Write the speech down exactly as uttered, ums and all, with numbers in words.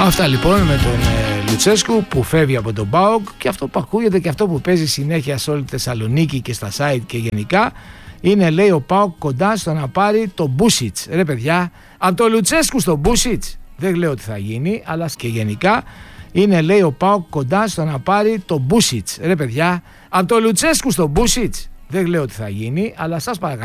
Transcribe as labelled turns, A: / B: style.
A: Αυτά λοιπόν με τον ε, Λουτσέσκου που φεύγει από τον ΠΑΟΚ, και αυτό που ακούγεται και αυτό που παίζει συνέχεια σε όλη τη Θεσσαλονίκη και στα site και γενικά είναι, λέει, ο ΠΑΟΚ κοντά στο να πάρει το Μπούσιτς. Ρε παιδιά, από το Λουτσέσκου στο Μπούσιτς δεν λέω ότι θα γίνει, αλλά και γενικά είναι, λέει, ο ΠΑΟΚ κοντά στο να πάρει το Μπούσιτς. Ρε παιδιά, από το Λουτσέσκου στο Μπούσιτς δεν λέω ότι θα γίνει, αλλά σας παρακαλώ.